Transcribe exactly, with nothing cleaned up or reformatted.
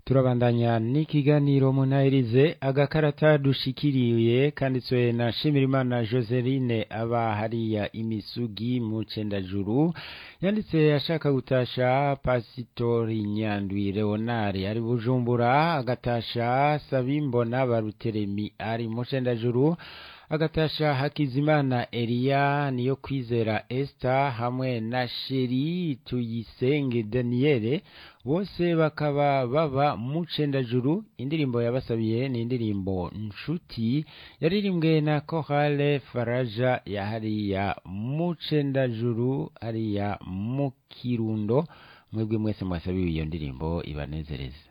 turabandanya n'ikiganiro munahirize agakarata dushikiriye kanditswe na Shimirimana Joseline aba hariya imisugi mu Cendajuru yanditse ashaka gutasha Pasitori Nyandwi Leonari ari Bujumbura agatasha Sabimbona Baruteremi ari mu Cendajuru agatasha Hakizimana Elia niyo kwizera Esther hamwe na Sheri Tuyisenge Daniele bose bakaba baba mu Cendajuru. Indirimbo yabasabiye ni indirimbo Nshuti yaririmbwe na Chorale Faraja ya hariya mu Cendajuru hariya mu Kirundo. Mwebwe mwese mwasabiwe iyo ndirimbo ibanezereze.